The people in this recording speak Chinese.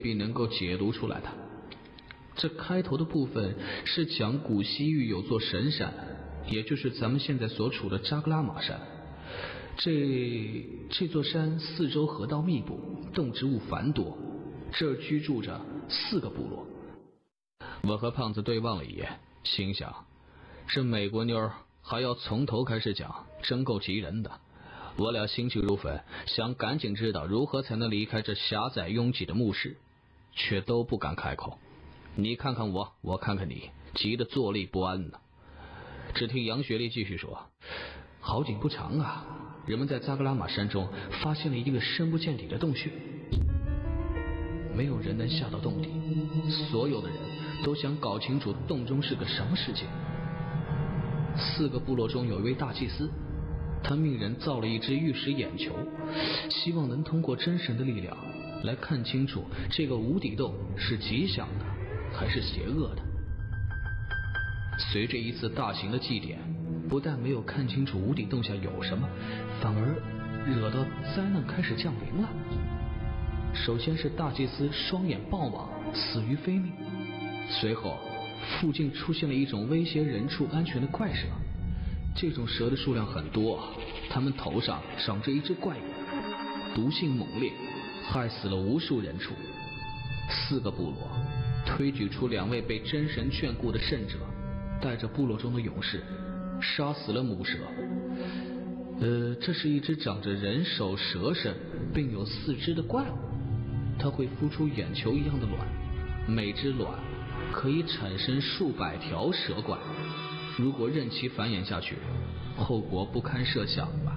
必能够解读出来的。这开头的部分是讲古西域有座神山，也就是咱们现在所处的扎格拉玛山。这座山四周河道密布，动植物繁多，这儿居住着4个部落。我和胖子对望了一眼，心想这美国妞还要从头开始讲，真够急人的。我俩心急如焚，想赶紧知道如何才能离开这狭窄拥挤的墓室，却都不敢开口。你看看我，我看看你，急得坐立不安呢。只听杨雪丽继续说，好景不长啊，人们在扎格拉玛山中发现了一个深不见底的洞穴，没有人能下到洞底，所有的人都想搞清楚洞中是个什么世界。4个部落中有一位大祭司，他命人造了一只玉石眼球，希望能通过真神的力量来看清楚这个无底洞是吉祥的还是邪恶的。随着一次大型的祭典，不但没有看清楚无底洞下有什么，反而惹到灾难开始降临了。首先是大祭司双眼暴亡，死于非命。随后附近出现了一种威胁人畜安全的怪蛇，这种蛇的数量很多，它们头上长着一只怪眼，毒性猛烈，害死了无数人畜。4个部落推举出2位被真神眷顾的圣者，带着部落中的勇士杀死了母蛇。这是一只长着人手蛇身并有4肢的怪物，它会孵出眼球一样的卵，每只卵可以产生数百条蛇怪，如果任其繁衍下去，后果不堪设想。